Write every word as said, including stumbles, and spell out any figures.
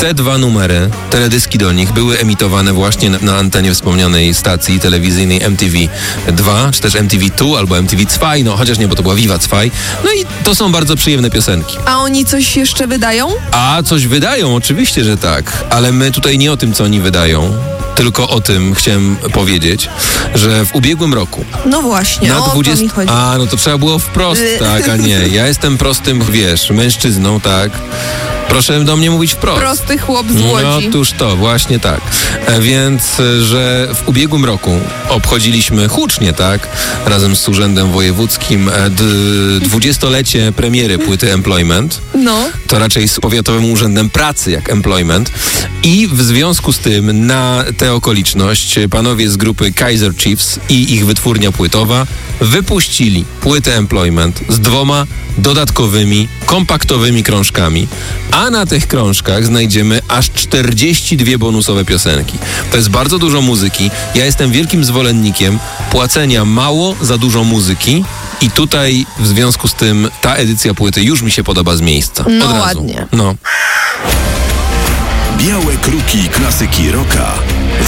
te dwa numery, teledyski do nich, były emitowane właśnie na, na antenie wspomnianej stacji telewizyjnej M T V dwa, czy też M T V dwa albo M T V dwa, no chociaż nie, bo to była Viva dwa. No i to są bardzo przyjemne piosenki. A oni coś jeszcze wydają? A coś wydają, oczywiście, że tak, ale my tutaj nie o tym, co oni wydają, tylko o tym chciałem powiedzieć, że w ubiegłym roku No właśnie, na o dwudziestym to mi chodzi. A, no to trzeba było wprost, tak, a nie. Ja jestem prostym, wiesz, mężczyzną, tak. Proszę do mnie mówić wprost. Prosty chłop z No Łodzi. otóż to, właśnie tak. E, więc, e, że w ubiegłym roku obchodziliśmy hucznie, tak, razem z Urzędem Wojewódzkim e, d- dwudziestolecie premiery płyty Employment. No. To raczej z Powiatowym Urzędem Pracy jak Employment. I w związku z tym na tę okoliczność panowie z grupy Kaiser Chiefs i ich wytwórnia płytowa wypuścili płytę Employment z dwoma dodatkowymi, kompaktowymi krążkami, a na tych krążkach znajdziemy aż czterdzieści dwie bonusowe piosenki. To jest bardzo dużo muzyki. Ja jestem wielkim zwolennikiem płacenia mało za dużo muzyki i tutaj w związku z tym ta edycja płyty już mi się podoba z miejsca. No Od razu. ładnie. No. Białe kruki klasyki rocka.